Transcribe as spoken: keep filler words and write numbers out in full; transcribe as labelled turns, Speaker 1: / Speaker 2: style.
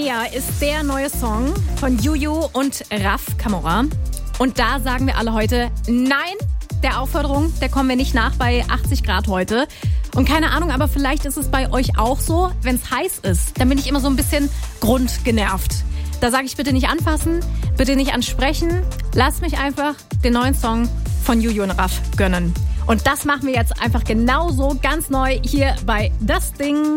Speaker 1: Mania ist der neue Song von Juju und Raf Camora. Und da sagen wir alle heute nein, der Aufforderung, der kommen wir nicht nach bei achtzig Grad heute. Und keine Ahnung, aber vielleicht ist es bei euch auch so, wenn es heiß ist, dann bin ich immer so ein bisschen grundgenervt. Da sage ich bitte nicht anfassen, bitte nicht ansprechen. Lass mich einfach den neuen Song von Juju und Raf gönnen. Und das machen wir jetzt einfach genauso ganz neu hier bei Das Ding.